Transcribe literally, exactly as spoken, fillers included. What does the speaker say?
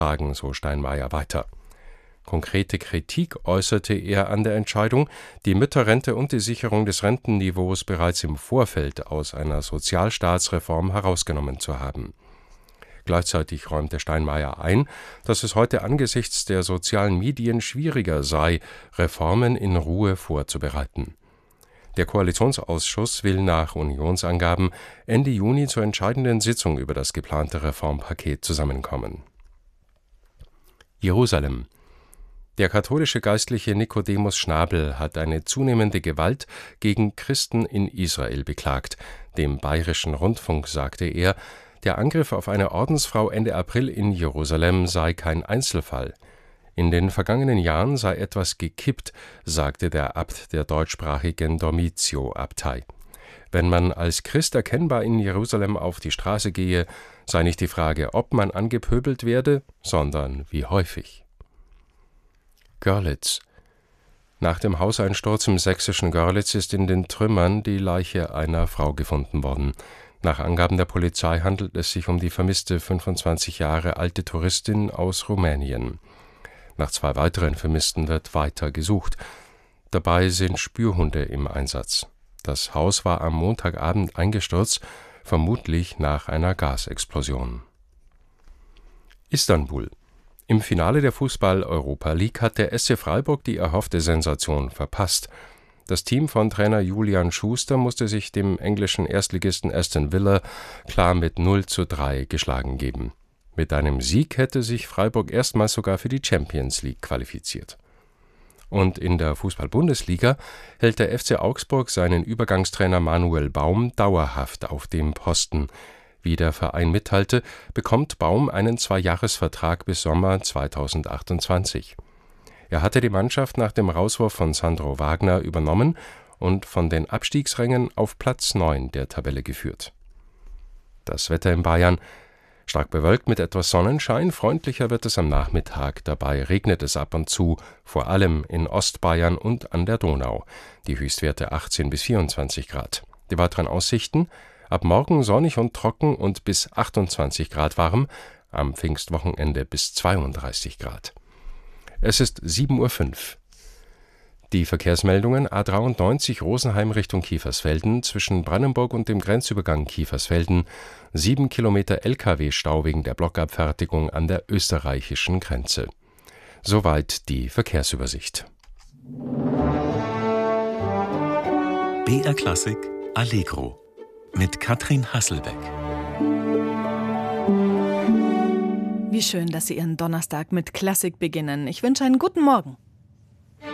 tragen, so Steinmeier weiter. Konkrete Kritik äußerte er an der Entscheidung, die Mütterrente und die Sicherung des Rentenniveaus bereits im Vorfeld aus einer Sozialstaatsreform herausgenommen zu haben. Gleichzeitig räumte Steinmeier ein, dass es heute angesichts der sozialen Medien schwieriger sei, Reformen in Ruhe vorzubereiten. Der Koalitionsausschuss will nach Unionsangaben Ende Juni zur entscheidenden Sitzung über das geplante Reformpaket zusammenkommen. Jerusalem. Der katholische Geistliche Nikodemus Schnabel hat eine zunehmende Gewalt gegen Christen in Israel beklagt. Dem Bayerischen Rundfunk sagte er, der Angriff auf eine Ordensfrau Ende April in Jerusalem sei kein Einzelfall. In den vergangenen Jahren sei etwas gekippt, sagte der Abt der deutschsprachigen Dormitio-Abtei. Wenn man als Christ erkennbar in Jerusalem auf die Straße gehe, sei nicht die Frage, ob man angepöbelt werde, sondern wie häufig. Görlitz. Nach dem Hauseinsturz im sächsischen Görlitz ist in den Trümmern die Leiche einer Frau gefunden worden. Nach Angaben der Polizei handelt es sich um die vermisste fünfundzwanzig Jahre alte Touristin aus Rumänien. Nach zwei weiteren Vermissten wird weiter gesucht. Dabei sind Spürhunde im Einsatz. Das Haus war am Montagabend eingestürzt, vermutlich nach einer Gasexplosion. Istanbul. Im Finale der Fußball-Europa League hat der S C Freiburg die erhoffte Sensation verpasst. Das Team von Trainer Julian Schuster musste sich dem englischen Erstligisten Aston Villa klar mit null zu drei geschlagen geben. Mit einem Sieg hätte sich Freiburg erstmals sogar für die Champions League qualifiziert. Und in der Fußball-Bundesliga hält der F C Augsburg seinen Übergangstrainer Manuel Baum dauerhaft auf dem Posten. Wie der Verein mitteilte, bekommt Baum einen Zweijahresvertrag bis Sommer zweitausendachtundzwanzig. Er hatte die Mannschaft nach dem Rauswurf von Sandro Wagner übernommen und von den Abstiegsrängen auf Platz neun der Tabelle geführt. Das Wetter in Bayern: stark bewölkt mit etwas Sonnenschein, freundlicher wird es am Nachmittag, dabei regnet es ab und zu, vor allem in Ostbayern und an der Donau. Die Höchstwerte achtzehn bis vierundzwanzig Grad. Die weiteren Aussichten: ab morgen sonnig und trocken und bis achtundzwanzig Grad warm, am Pfingstwochenende bis zweiunddreißig Grad. Es ist sieben Uhr fünf. Die Verkehrsmeldungen: A dreiundneunzig Rosenheim Richtung Kiefersfelden, zwischen Brandenburg und dem Grenzübergang Kiefersfelden, sieben Kilometer L K W-Stau wegen der Blockabfertigung an der österreichischen Grenze. Soweit die Verkehrsübersicht. B R Klassik Allegro mit Katrin Hasselbeck. Wie schön, dass Sie Ihren Donnerstag mit Klassik beginnen. Ich wünsche einen guten Morgen.